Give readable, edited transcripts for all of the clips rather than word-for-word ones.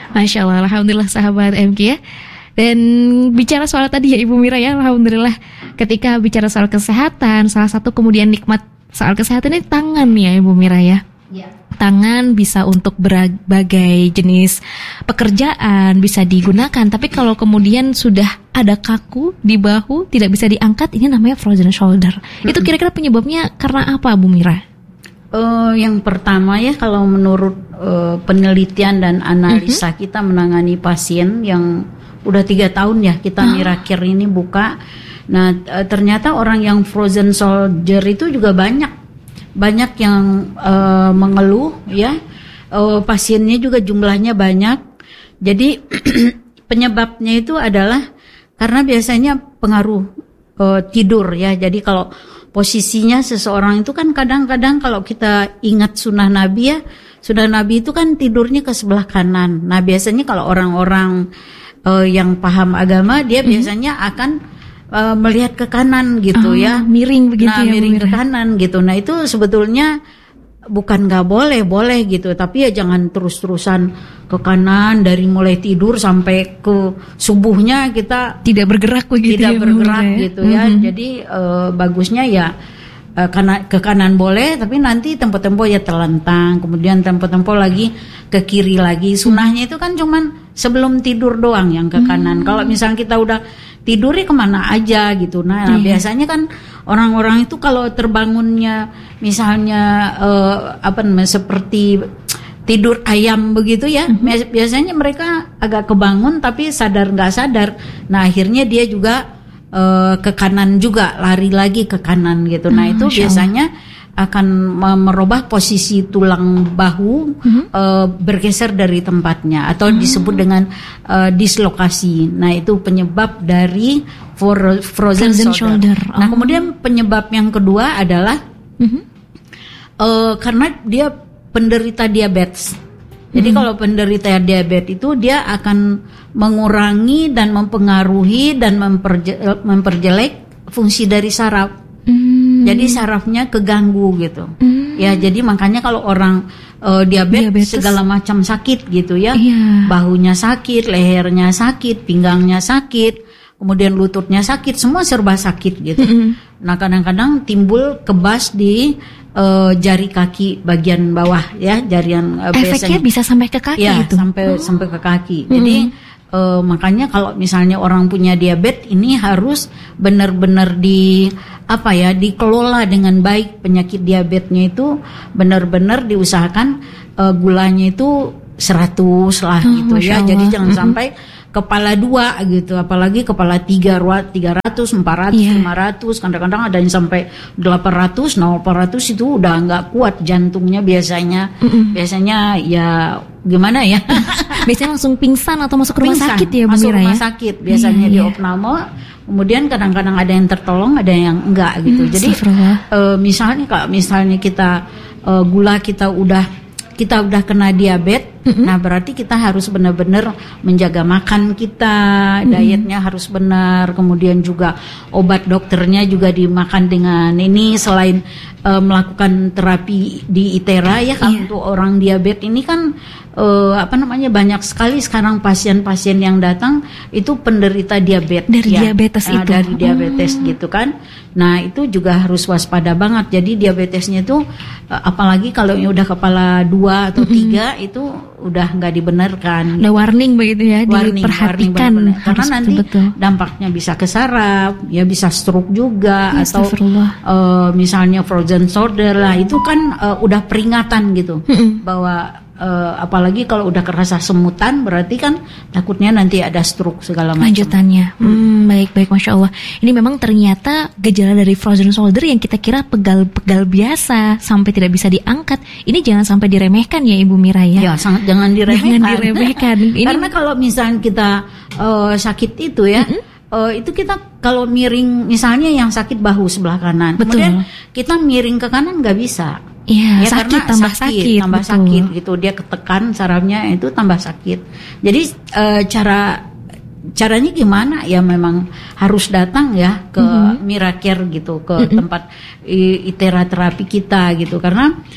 Masya Allah, alhamdulillah sahabat MQ ya. Dan bicara soal tadi ya Ibu Mira ya, alhamdulillah ketika bicara soal kesehatan, salah satu kemudian nikmat soal kesehatan ini tangan ya Ibu Mira ya. Ya. Tangan bisa untuk berbagai jenis pekerjaan bisa digunakan, tapi kalau kemudian sudah ada kaku di bahu tidak bisa diangkat, ini namanya frozen shoulder. Itu kira-kira penyebabnya karena apa Bu Mira? Yang pertama ya, kalau menurut penelitian dan analisa kita menangani pasien yang udah 3 tahun ya kita Miracare ini buka. Nah ternyata orang yang frozen shoulder itu juga banyak yang mengeluh ya, pasiennya juga jumlahnya banyak. Jadi penyebabnya itu adalah karena biasanya pengaruh tidur ya. Jadi kalau posisinya seseorang itu kan kadang-kadang kalau kita ingat sunnah Nabi ya, sunnah Nabi itu kan tidurnya ke sebelah kanan. Nah biasanya kalau orang-orang yang paham agama dia biasanya akan melihat ke kanan gitu ya, miring begitu ya, miring ke kanan gitu. Nah itu sebetulnya bukan nggak boleh gitu, tapi ya jangan terus-terusan ke kanan dari mulai tidur sampai ke subuhnya kita tidak bergerak begitu, tidak bergerak gitu ya. Jadi bagusnya ya ke kanan boleh, tapi nanti tempo-tempo ya terlentang, kemudian tempo-tempo lagi ke kiri lagi. Sunahnya itu kan cuman sebelum tidur doang yang ke kanan. Kalau misalnya kita udah tidurnya kemana aja gitu. Nah biasanya kan orang-orang itu kalau terbangunnya misalnya seperti tidur ayam begitu ya, biasanya mereka agak kebangun tapi sadar nggak sadar. Nah akhirnya dia juga ke kanan juga, lari lagi ke kanan gitu. Nah itu biasanya akan merubah posisi tulang bahu, bergeser dari tempatnya atau disebut dengan dislokasi. Nah itu penyebab dari frozen shoulder. Nah kemudian penyebab yang kedua adalah karena dia penderita diabetes. Jadi kalau penderita diabetes itu dia akan mengurangi dan mempengaruhi dan memperjelek fungsi dari saraf. Jadi sarafnya keganggu gitu. Ya jadi makanya kalau orang diabetes segala macam sakit gitu ya. Bahunya sakit, lehernya sakit, pinggangnya sakit, kemudian lututnya sakit, semua serba sakit gitu. Nah kadang-kadang timbul kebas di jari kaki bagian bawah ya, jarian efeknya bisa sampai ke kaki ya, itu. sampai ke kaki. Jadi makanya kalau misalnya orang punya diabetes ini harus benar-benar dikelola dengan baik penyakit diabetesnya itu, benar-benar diusahakan gulanya itu 100 lah gitu ya. Jadi jangan sampai kepala 2 gitu, apalagi kepala 300, 400, 500, kadang-kadang ada yang sampai 800. Nah 800 itu udah nggak kuat jantungnya biasanya. Biasanya ya gimana ya? Biasanya langsung pingsan atau masuk rumah sakit ya Bu Mira ya? Masuk rumah sakit biasanya di opname. Kemudian kadang-kadang ada yang tertolong, ada yang enggak gitu. Jadi misalnya kita gula kita udah kena diabetes, nah berarti kita harus benar-benar menjaga makan kita, dietnya harus benar, kemudian juga obat dokternya juga dimakan dengan ini. Selain melakukan terapi di ITERA ya, untuk orang diabetes ini kan banyak sekali sekarang pasien-pasien yang datang itu penderita diabetes dari diabetes gitu kan. Nah itu juga harus waspada banget. Jadi diabetesnya itu apalagi kalau udah kepala 2 atau 3 itu udah nggak dibenarkan. Udah warning begitu ya, diperhatikan. Warning, karena nanti dampaknya bisa ke saraf, ya bisa stroke juga, atau misalnya frozen shoulder lah. Itu kan udah peringatan gitu bahwa apalagi kalau udah kerasa semutan berarti kan takutnya nanti ada stroke segala macam lanjutannya. Baik Masya Allah. Ini memang ternyata gejala dari frozen shoulder yang kita kira pegal-pegal biasa sampai tidak bisa diangkat, ini jangan sampai diremehkan ya Ibu Mira ya. Ya sangat jangan diremehkan. Ini karena kalau misalnya kita sakit itu ya, itu kita kalau miring, misalnya yang sakit bahu sebelah kanan, kemudian kita miring ke kanan nggak bisa. Ya, sakit, tambah sakit gitu, dia ketekan sarafnya itu tambah sakit. Jadi caranya gimana ya, memang harus datang ya ke Miracare gitu, ke tempat ITERA terapi kita gitu, karena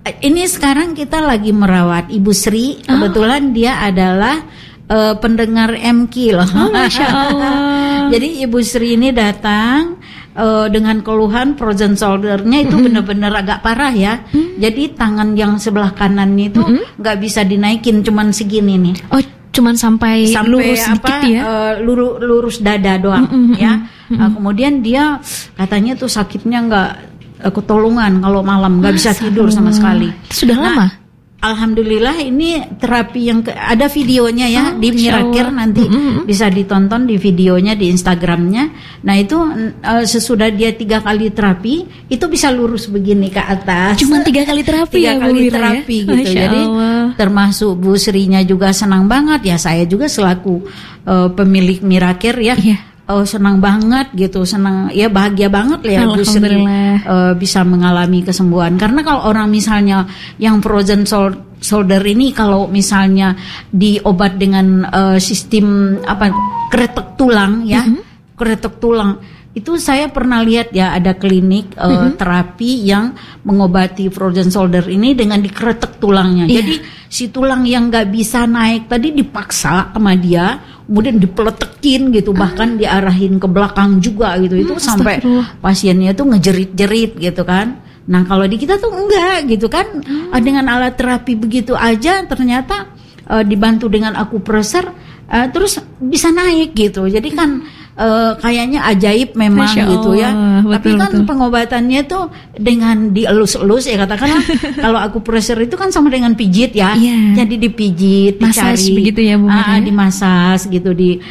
Ini sekarang kita lagi merawat Ibu Sri. Kebetulan dia adalah pendengar MQ loh. Masya Allah. Jadi Ibu Sri ini datang dengan keluhan frozen shoulder-nya itu benar-benar agak parah ya. Jadi tangan yang sebelah kanannya itu nggak bisa dinaikin, cuman segini nih. Oh, cuman sampai lurus sedikit ya? Lurus dada doang ya. Kemudian dia katanya tuh sakitnya nggak ketolongan kalau malam, nggak bisa tidur sama sekali. Sudah lama? Alhamdulillah ini terapi yang ada videonya ya di Miracare, nanti bisa ditonton di videonya di Instagramnya. Nah itu sesudah dia 3 kali terapi itu bisa lurus begini ke atas. Cuman 3 kali terapi 3 kali terapi ya? Gitu. Jadi termasuk Bu Srinya juga senang banget ya, saya juga selaku pemilik Miracare ya. Senang banget gitu, senang ya, bahagia banget ya Bu Sri bisa mengalami kesembuhan. Karena kalau orang misalnya yang frozen shoulder ini kalau misalnya diobat dengan sistem kretek tulang ya, kretek tulang itu saya pernah lihat ya, ada klinik terapi yang mengobati frozen shoulder ini dengan dikretek tulangnya. Jadi si tulang yang nggak bisa naik tadi dipaksa sama dia, kemudian dipeletekin gitu, bahkan diarahin ke belakang juga gitu. Itu sampai pasiennya tuh ngejerit-jerit gitu kan. Nah kalau di kita tuh enggak gitu kan, dengan alat terapi begitu aja ternyata dibantu dengan akupressure terus bisa naik gitu. Jadi kan kayaknya ajaib memang gitu ya. Tapi kan pengobatannya tuh dengan dielus-elus ya, katakanlah kalau akupressure itu kan sama dengan pijit ya. Jadi dipijit, dicari begitu ya Bu Mira. Dimasas gitu,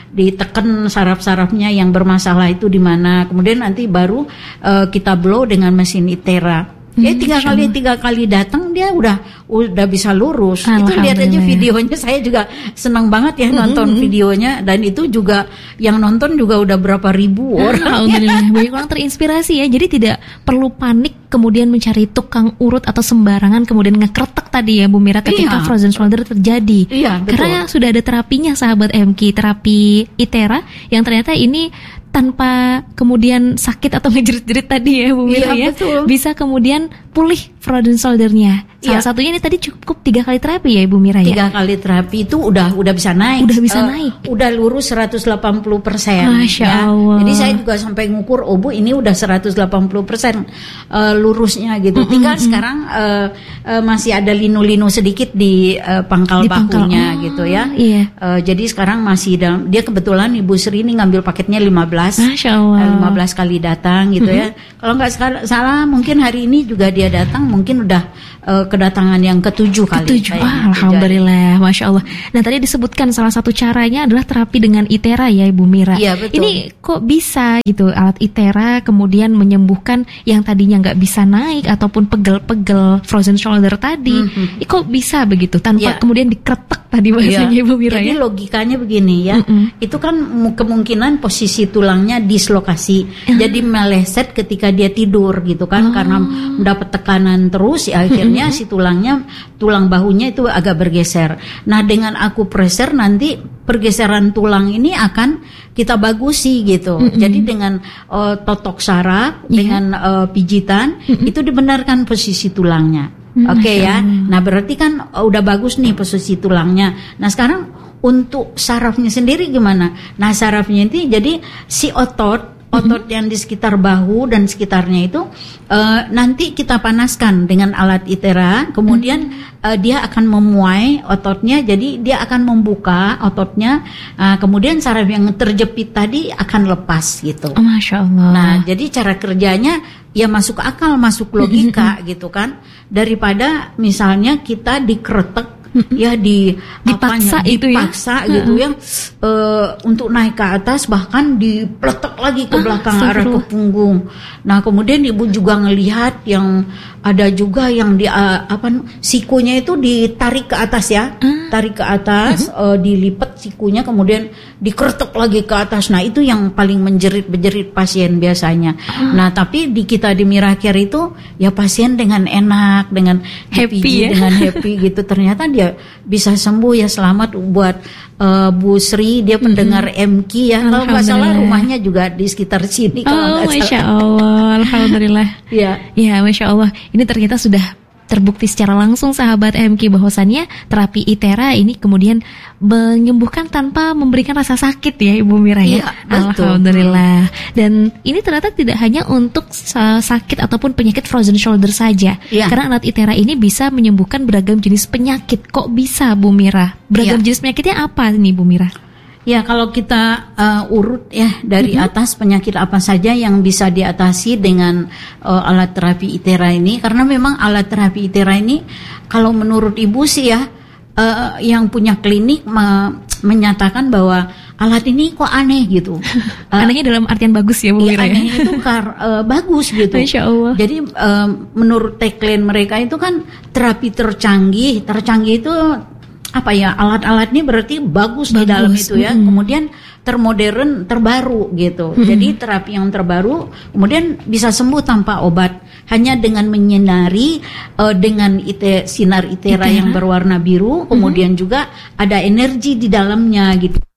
diteken saraf-sarafnya yang bermasalah itu di mana. Kemudian nanti baru kita blow dengan mesin ITERA. Ya 3 kali datang dia udah bisa lurus. Itu lihat aja videonya, saya juga senang banget ya nonton videonya, dan itu juga yang nonton juga udah berapa ribu orang. Alhamdulillah, banyak orang terinspirasi ya. Jadi tidak perlu panik kemudian mencari tukang urut atau sembarangan kemudian ngekretek tadi ya Bu Mira ketika frozen shoulder terjadi. Karena sudah ada terapinya sahabat MQ, terapi ITERA yang ternyata ini tanpa kemudian sakit atau ngejerit-jerit tadi ya Bu Mira ya, bisa kemudian pulih frozen shouldernya. Salah satunya ini tadi cukup 3 kali terapi ya Ibu Mira ya. 3 kali terapi itu udah bisa naik. Udah lurus 180%. Masya Allah. Jadi saya juga sampai ngukur, Bu ini udah 180% lurusnya gitu. Tinggal sekarang masih ada linu-linu sedikit di pangkal bahunya gitu ya. Jadi sekarang masih dia kebetulan Ibu Sri ini ngambil paketnya 15. Masya Allah. 15 kali datang gitu ya. Kalau nggak salah mungkin hari ini juga dia datang, mungkin udah kedatangan yang ke-7 kali. Alhamdulillah, Masya Allah. Nah tadi disebutkan salah satu caranya adalah terapi dengan ITERA ya Ibu Mira. Iya betul. Ini kok bisa gitu alat ITERA kemudian menyembuhkan yang tadinya nggak bisa naik ataupun pegel-pegel frozen shoulder tadi. Kok bisa begitu tanpa kemudian dikretek tadi bahasanya Ibu Mira. Jadi logikanya begini ya, itu kan kemungkinan posisi tulangnya dislokasi, jadi meleset ketika dia tidur gitu kan, karena mendapat tekanan terus ya, akhirnya si tulang bahunya itu agak bergeser. Nah dengan akupressure nanti pergeseran tulang ini akan kita bagusi gitu. Jadi dengan totok saraf, dengan pijitan itu dibenarkan posisi tulangnya. Oke ya. Nah berarti kan udah bagus nih posisi tulangnya. Nah sekarang untuk sarafnya sendiri gimana? Nah sarafnya itu jadi si otot yang di sekitar bahu dan sekitarnya itu nanti kita panaskan dengan alat ITERA, kemudian dia akan memuai ototnya, jadi dia akan membuka ototnya, kemudian saraf yang terjepit tadi akan lepas gitu. Masya Allah. Nah jadi cara kerjanya ya masuk akal, masuk logika gitu kan, daripada misalnya kita dikretek ya dipaksa gitu ya, untuk naik ke atas, bahkan dipletek lagi ke belakang arah ke punggung. Nah kemudian Ibu juga ngelihat yang ada juga yang sikunya itu ditarik ke atas ya, tarik ke atas, dilipat sikunya kemudian dikretek lagi ke atas. Nah itu yang paling menjerit pasien biasanya. Nah tapi kita di Miracare itu ya pasien dengan enak, dengan happy ya? Dengan happy gitu, ternyata dia bisa sembuh ya. Selamat buat Bu Sri, dia pendengar MQ ya, kalau nggak salah rumahnya juga di sekitar sini kalau nggak salah. Masya Allah, alhamdulillah. Ya, Masya Allah. Ini ternyata sudah terbukti secara langsung sahabat MK bahwasannya terapi ITERA ini kemudian menyembuhkan tanpa memberikan rasa sakit ya Ibu Mira ya. Iya, betul. Alhamdulillah. Dan ini ternyata tidak hanya untuk sakit ataupun penyakit frozen shoulder saja. Iya. Karena alat ITERA ini bisa menyembuhkan beragam jenis penyakit. Kok bisa Bu Mira? Beragam jenis penyakitnya apa nih Bu Mira? Ya, kalau kita urut ya dari atas penyakit apa saja yang bisa diatasi dengan alat terapi ITERA ini, karena memang alat terapi ITERA ini kalau menurut Ibu sih ya yang punya klinik menyatakan bahwa alat ini kok aneh gitu. Anehnya dalam artian bagus ya Bu Mira ya? Anehnya itu bagus gitu. Masya Allah. Jadi menurut tagline mereka itu kan terapi tercanggih itu apa ya, alat-alat ini berarti bagus di dalam itu ya. Kemudian termodern, terbaru gitu. Jadi terapi yang terbaru kemudian bisa sembuh tanpa obat, hanya dengan menyinari dengan sinar ITERA yang berwarna biru, kemudian juga ada energi di dalamnya gitu.